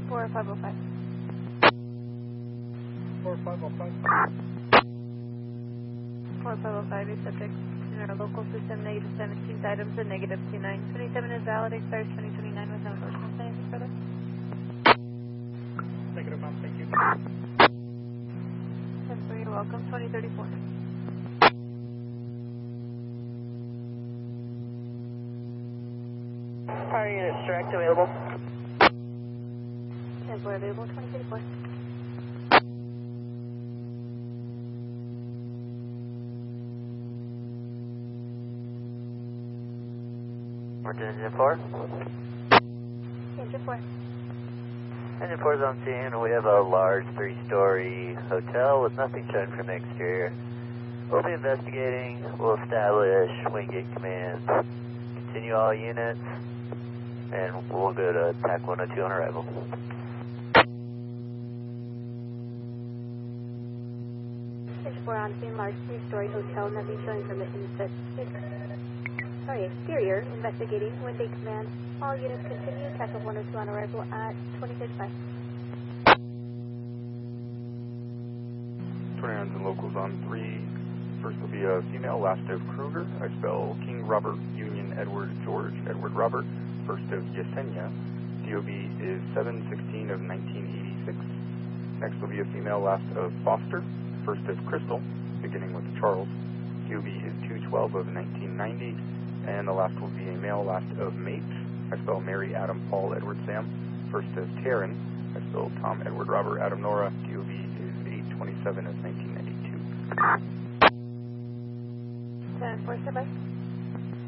4505. 4505. 4505, your subject in our local system, negative 17 items and negative 29. 27 is valid, expires 2029 with no endorsement. Anything further? Negative, ma'am. Thank you. 10-4, you're welcome. 2034. Fire units direct available. 10-4 available, 2034. Martin Engine 4. Engine 4. Engine 4 is on scene. We have a large 3-story hotel with nothing shown from the exterior. We'll be investigating. We'll establish Wingate commands. Continue all units. And we'll go to TAC 102 on arrival. Engine 4 on scene, large 3-story hotel, nothing showing from the exterior, investigating, Wingate command. All units continue, TAC 102 on arrival at 2035. 29s and locals on 3. First will be a female, last of Kruger. I spell King Robert, Union Edward, George, Edward Robert. First of Yesenia. DOB is 7/16 of 1986. Next will be a female, last of Foster. First of Crystal, beginning with Charles. DOB is 2/12 of 1990. And the last will be a male, last of Mate. I spell Mary, Adam, Paul, Edward, Sam. First of Taryn. I spell Tom, Edward, Robert, Adam, Nora. DOB is 8/27 of 1992. 10-4, standby.